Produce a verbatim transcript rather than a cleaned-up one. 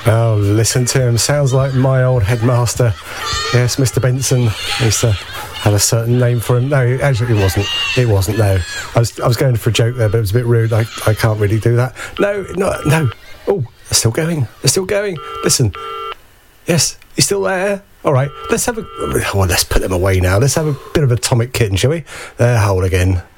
Oh, listen to him. Sounds like my old headmaster. Yes, Mister Benson used to have a certain name for him. No, actually, it wasn't. It wasn't, no. I was I was going for a joke there, but it was a bit rude. I, I can't really do that. No, no, no. Oh, they're still going. They're still going. Listen. Yes, you still there? All right, let's have a... Well, let's put them away now. Let's have a bit of Atomic Kitten, shall we? There, hold again.